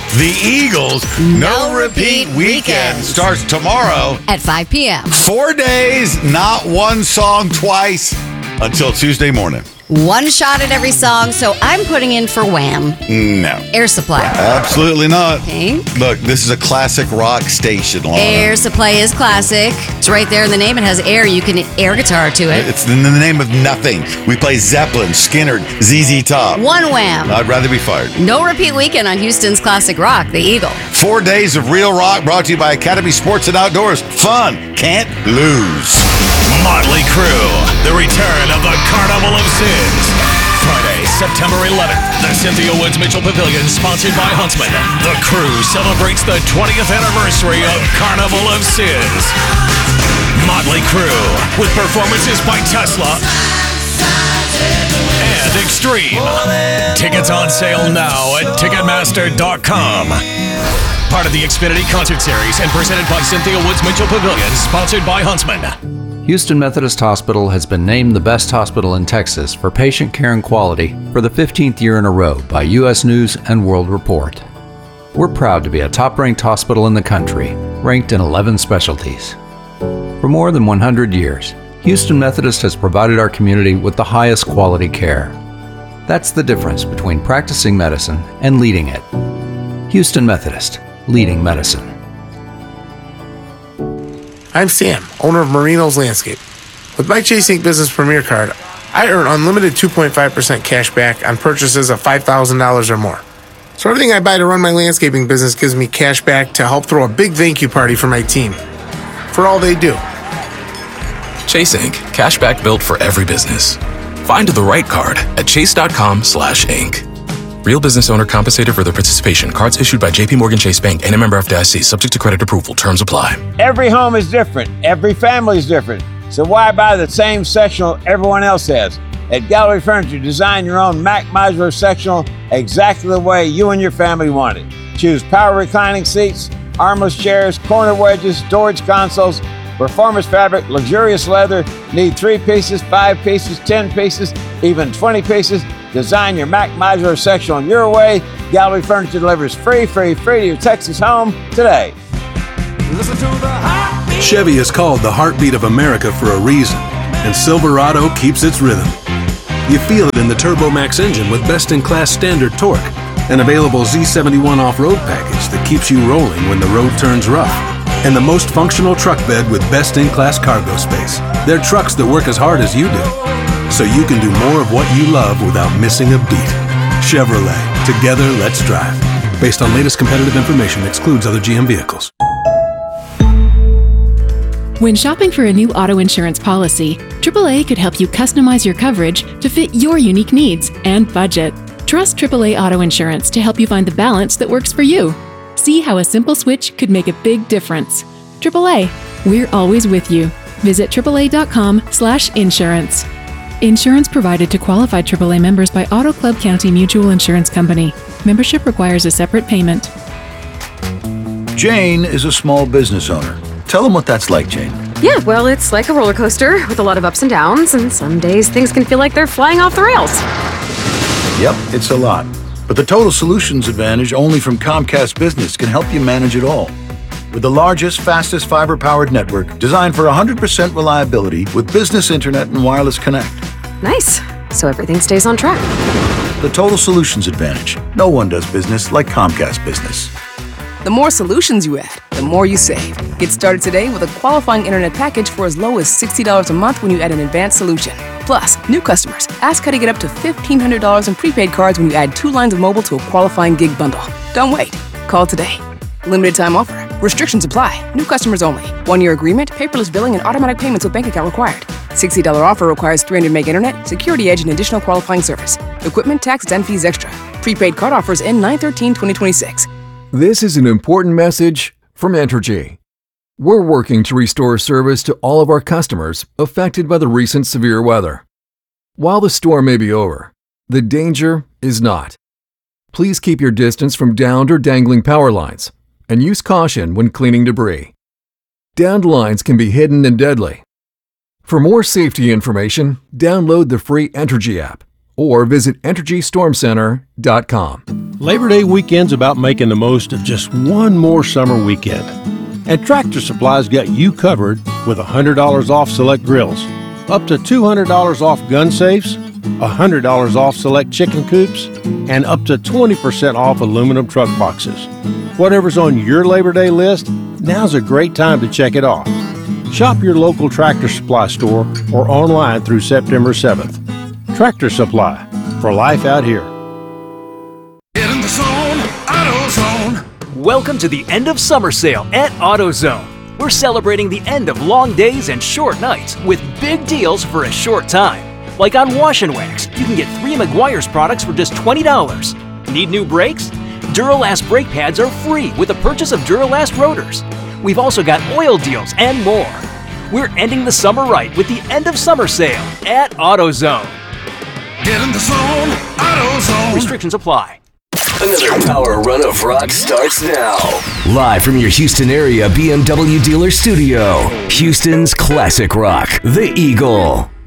The Eagles No Repeat Weekend starts tomorrow at 5 p.m. 4 days, not one song twice until Tuesday morning. One shot at every song, so I'm putting in for Wham. No. Air Supply. Absolutely not. Okay. Look, this is a classic rock station. Lana. Air Supply is classic. It's right there in the name. It has air. You can air guitar to it. It's in the name of nothing. We play Zeppelin, Skinner, ZZ Top. One Wham. I'd rather be fired. No Repeat Weekend on Houston's classic rock, The Eagle. 4 days of real rock brought to you by Academy Sports and Outdoors. Fun. Can't lose. Motley Crue, the return of the Carnival of Sins. Friday, September 11th, the Cynthia Woods Mitchell Pavilion, sponsored by Huntsman. The Crue celebrates the 20th anniversary of Carnival of Sins. Motley Crue, with performances by Tesla and Extreme. Tickets on sale now at Ticketmaster.com. Part of the Xfinity Concert Series and presented by Cynthia Woods Mitchell Pavilion, sponsored by Huntsman. Houston Methodist Hospital has been named the best hospital in Texas for patient care and quality for the 15th year in a row by U.S. News and World Report. We're proud to be a top-ranked hospital in the country, ranked in 11 specialties. For more than 100 years, Houston Methodist has provided our community with the highest quality care. That's the difference between practicing medicine and leading it. Houston Methodist, leading medicine. I'm Sam, owner of Marino's Landscape. With my Chase Ink Business Premier Card, I earn unlimited 2.5% cash back on purchases of $5,000 or more. So everything I buy to run my landscaping business gives me cash back to help throw a big thank you party for my team, for all they do. Chase Ink, cashback built for every business. Find the right card at chase.com/ink. Real business owner compensated for their participation. Cards issued by J.P. Morgan Chase Bank and a member FDIC. Subject to credit approval. Terms apply. Every home is different. Every family is different. So why buy the same sectional everyone else has? At Gallery Furniture, design your own Mac modular sectional exactly the way you and your family want it. Choose power reclining seats, armless chairs, corner wedges, storage consoles, performance fabric, luxurious leather. Need 3 pieces, 5 pieces, 10 pieces, even 20 pieces. Design your Mac modular sectional your way. Gallery Furniture delivers free to your Texas home today. Chevy is called the heartbeat of America for a reason, and Silverado keeps its rhythm. You feel it in the Turbo Max engine with best-in-class standard torque, an available Z71 off-road package that keeps you rolling when the road turns rough, and the most functional truck bed with best-in-class cargo space. They're trucks that work as hard as you do, so you can do more of what you love without missing a beat. Chevrolet, together let's drive. Based on latest competitive information, excludes other GM vehicles. When shopping for a new auto insurance policy, AAA could help you customize your coverage to fit your unique needs and budget. Trust AAA Auto Insurance to help you find the balance that works for you. See how a simple switch could make a big difference. AAA, we're always with you. Visit AAA.com/insurance. Insurance provided to qualified AAA members by Auto Club County Mutual Insurance Company. Membership requires a separate payment. Jane is a small business owner. Tell them what that's like, Jane. Yeah, well, it's like a roller coaster with a lot of ups and downs, and some days things can feel like they're flying off the rails. Yep, it's a lot. But the Total Solutions Advantage only from Comcast Business can help you manage it all. With the largest, fastest fiber-powered network designed for 100% reliability with business internet and wireless connect. Nice. So everything stays on track. The Total Solutions Advantage. No one does business like Comcast Business. The more solutions you add, the more you save. Get started today with a qualifying internet package for as low as $60 a month when you add an advanced solution. Plus, new customers, ask how to get up to $1,500 in prepaid cards when you add 2 lines of mobile to a qualifying gig bundle. Don't wait. Call today. Limited time offer. Restrictions apply. New customers only. 1-year agreement, paperless billing, and automatic payments with bank account required. $60 offer requires 300 meg internet, security edge, and additional qualifying service. Equipment, tax, and fees extra. Prepaid card offers end 9/13/2026. This is an important message from Entergy. We're working to restore service to all of our customers affected by the recent severe weather. While the storm may be over, the danger is not. Please keep your distance from downed or dangling power lines and use caution when cleaning debris. Downed lines can be hidden and deadly. For more safety information, download the free Entergy app or visit EnergyStormCenter.com. Labor Day weekend's about making the most of just one more summer weekend. And Tractor Supply's got you covered with $100 off select grills, up to $200 off gun safes, $100 off select chicken coops, and up to 20% off aluminum truck boxes. Whatever's on your Labor Day list, now's a great time to check it off. Shop your local Tractor Supply store or online through September 7th. Tractor Supply, for life out here. Get in the zone, AutoZone. Welcome to the end of summer sale at AutoZone. We're celebrating the end of long days and short nights with big deals for a short time. Like on Wash and Wax, you can get 3 Meguiar's products for just $20. Need new brakes? Duralast brake pads are free with the purchase of Duralast rotors. We've also got oil deals and more. We're ending the summer right with the end of summer sale at AutoZone. Get in the zone, AutoZone. Restrictions apply. Another power run of rock starts now. Live from your Houston area BMW dealer studio, Houston's classic rock, The Eagle.